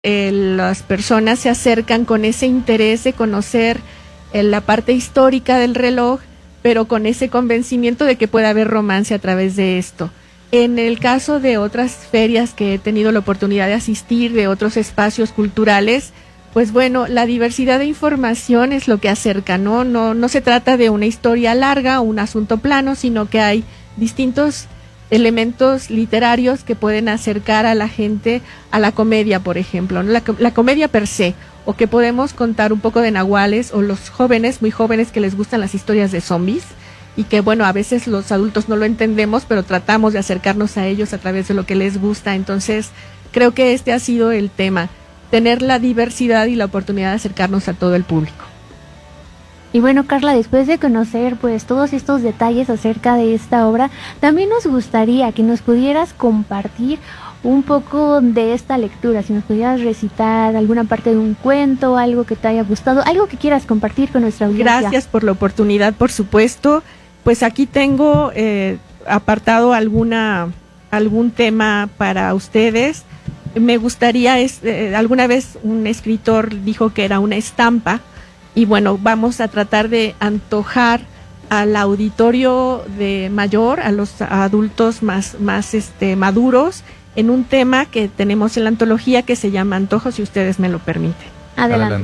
las personas se acercan con ese interés de conocer la parte histórica del reloj, pero con ese convencimiento de que puede haber romance a través de esto. En el caso de otras ferias que he tenido la oportunidad de asistir, de otros espacios culturales, pues bueno, la diversidad de información es lo que acerca, ¿no? No se trata de una historia larga o un asunto plano, sino que hay distintos elementos literarios que pueden acercar a la gente a la comedia, por ejemplo, ¿no? La comedia per se, o que podemos contar un poco de nahuales, o los jóvenes, muy jóvenes, que les gustan las historias de zombies, y que bueno, a veces los adultos no lo entendemos, pero tratamos de acercarnos a ellos a través de lo que les gusta. Entonces, creo que este ha sido el tema, tener la diversidad y la oportunidad de acercarnos a todo el público. Y bueno, Carla, después de conocer pues todos estos detalles acerca de esta obra, también nos gustaría que nos pudieras compartir un poco de esta lectura, si nos pudieras recitar alguna parte de un cuento, algo que te haya gustado, algo que quieras compartir con nuestra audiencia. Gracias por la oportunidad, por supuesto. Pues aquí tengo apartado algún tema para ustedes. Me gustaría, alguna vez un escritor dijo que era una estampa, y bueno, vamos a tratar de antojar al auditorio de mayor, a los adultos más maduros, en un tema que tenemos en la antología que se llama Antojos, si ustedes me lo permiten. Adelante.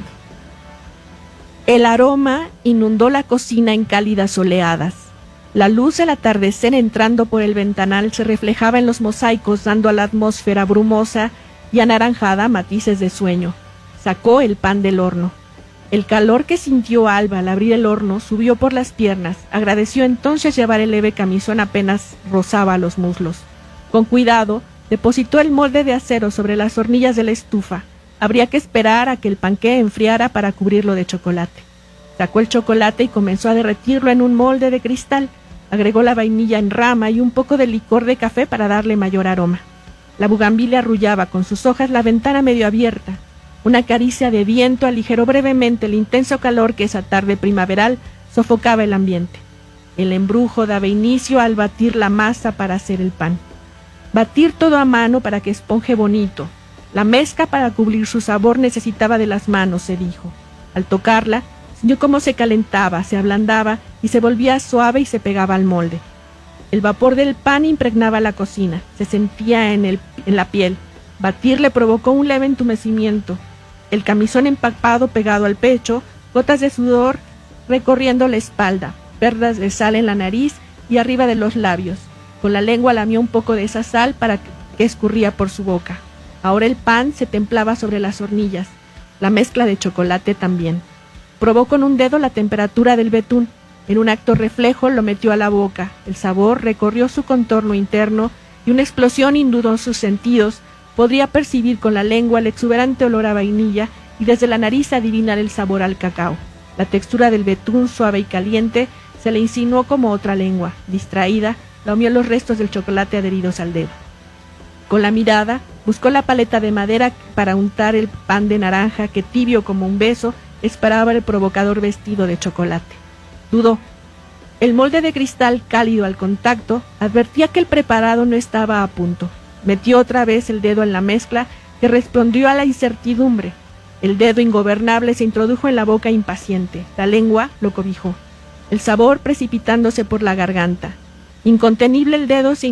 El aroma inundó la cocina en cálidas oleadas. La luz del atardecer entrando por el ventanal se reflejaba en los mosaicos, dando a la atmósfera brumosa y anaranjada matices de sueño. Sacó el pan del horno. El calor que sintió Alba al abrir el horno subió por las piernas. Agradeció entonces llevar el leve camisón, apenas rozaba los muslos. Con cuidado, depositó el molde de acero sobre las hornillas de la estufa. Habría que esperar a que el panqué enfriara para cubrirlo de chocolate. Sacó el chocolate y comenzó a derretirlo en un molde de cristal. Agregó la vainilla en rama y un poco de licor de café para darle mayor aroma. La bugambilia arrullaba con sus hojas la ventana medio abierta. Una caricia de viento aligeró brevemente el intenso calor que esa tarde primaveral sofocaba el ambiente. El embrujo daba inicio al batir la masa para hacer el pan. Batir todo a mano para que esponje bonito. La mezcla para cubrir su sabor necesitaba de las manos, se dijo. Al tocarla, sintió cómo se calentaba, se ablandaba y se volvía suave y se pegaba al molde. El vapor del pan impregnaba la cocina, se sentía en la piel. Batir le provocó un leve entumecimiento. El camisón empapado pegado al pecho, gotas de sudor recorriendo la espalda, perlas de sal en la nariz y arriba de los labios. Con la lengua lamió un poco de esa sal para que escurría por su boca. Ahora el pan se templaba sobre las hornillas, la mezcla de chocolate también. Probó con un dedo la temperatura del betún. En un acto reflejo lo metió a la boca. El sabor recorrió su contorno interno y una explosión inundó sus sentidos. Podría percibir con la lengua el exuberante olor a vainilla y desde la nariz adivinar el sabor al cacao. La textura del betún, suave y caliente, se le insinuó como otra lengua. Distraída, lamió los restos del chocolate adheridos al dedo. Con la mirada, buscó la paleta de madera para untar el pan de naranja que, tibio como un beso, esperaba el provocador vestido de chocolate. Dudó. El molde de cristal cálido al contacto advertía que el preparado no estaba a punto. Metió otra vez el dedo en la mezcla que respondió a la incertidumbre. El dedo ingobernable se introdujo en la boca impaciente. La lengua lo cobijó. El sabor precipitándose por la garganta. Incontenible el dedo se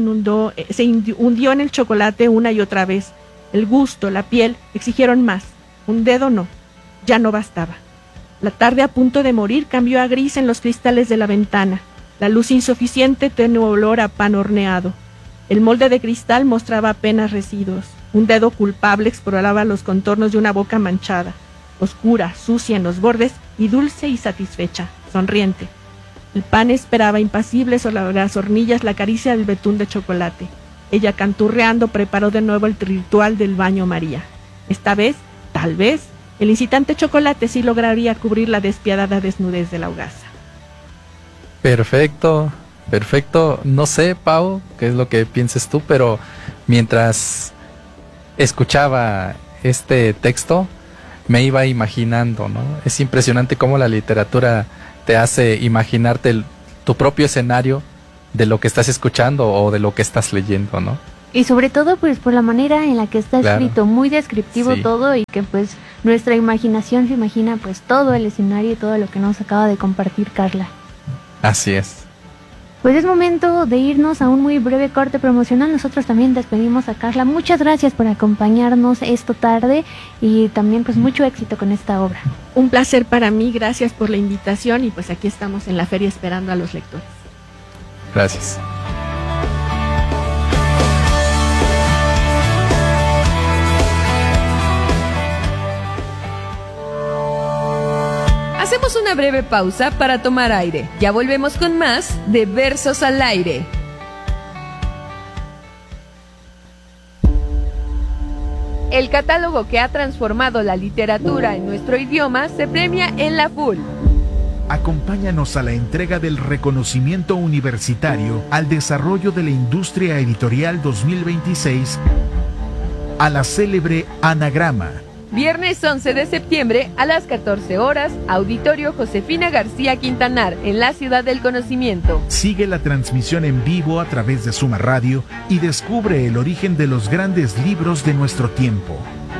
hundió en el chocolate una y otra vez. El gusto, la piel, exigieron más. Un dedo no. Ya no bastaba. La tarde a punto de morir cambió a gris en los cristales de la ventana. La luz insuficiente tenue olor a pan horneado. El molde de cristal mostraba apenas residuos. Un dedo culpable exploraba los contornos de una boca manchada, oscura, sucia en los bordes y dulce y satisfecha, sonriente. El pan esperaba impasible sobre las hornillas la caricia del betún de chocolate. Ella, canturreando, preparó de nuevo el ritual del baño María. Esta vez, tal vez, el incitante chocolate sí lograría cubrir la despiadada desnudez de la hogaza. Perfecto. No sé, Pau, qué es lo que pienses tú, pero mientras escuchaba este texto, me iba imaginando, ¿no? Es impresionante cómo la literatura te hace imaginarte tu propio escenario de lo que estás escuchando o de lo que estás leyendo, ¿no? Y sobre todo pues por la manera en la que está escrito, muy descriptivo todo, y que pues nuestra imaginación se imagina pues todo el escenario y todo lo que nos acaba de compartir Carla. Así es. Pues es momento de irnos a un muy breve corte promocional. Nosotros también despedimos a Carla. Muchas gracias por acompañarnos esta tarde y también pues mucho éxito con esta obra. Un placer para mí, gracias por la invitación y pues aquí estamos en la feria esperando a los lectores. Gracias. Hacemos una breve pausa para tomar aire. Ya volvemos con más de Versos al Aire. El catálogo que ha transformado la literatura en nuestro idioma se premia en la FUL. Acompáñanos a la entrega del reconocimiento universitario al desarrollo de la industria editorial 2026 a la célebre Anagrama. Viernes 11 de septiembre a las 14 horas, Auditorio Josefina García Quintanar, en la Ciudad del Conocimiento. Sigue la transmisión en vivo a través de Suma Radio y descubre el origen de los grandes libros de nuestro tiempo.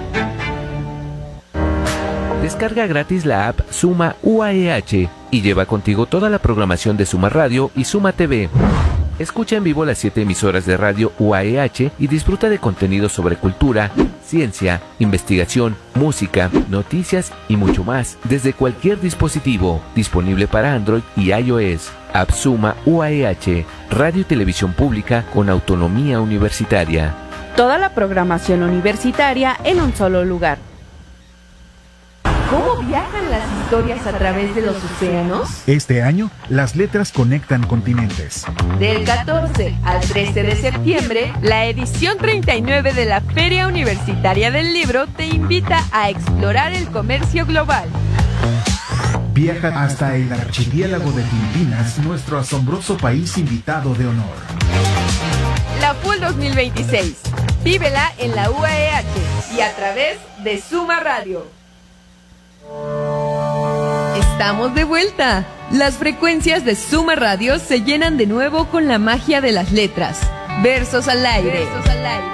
Descarga gratis la app Suma UAEH y lleva contigo toda la programación de Suma Radio y Suma TV. Escucha en vivo las 7 emisoras de radio UAEH y disfruta de contenido sobre cultura, ciencia, investigación, música, noticias y mucho más desde cualquier dispositivo, disponible para Android y iOS. App Suma UAEH, radio y televisión pública con autonomía universitaria. Toda la programación universitaria en un solo lugar. ¿Cómo viajan las historias a través de los océanos? Este año, las letras conectan continentes. Del 14 al 13 de septiembre, la edición 39 de la Feria Universitaria del Libro te invita a explorar el comercio global. Viaja hasta el archipiélago de Filipinas, nuestro asombroso país invitado de honor. La FUL 2026. Vívela en la UAEH y a través de Suma Radio. Estamos de vuelta. Las frecuencias de Suma Radio se llenan de nuevo con la magia de las letras. Versos al aire. Versos al aire.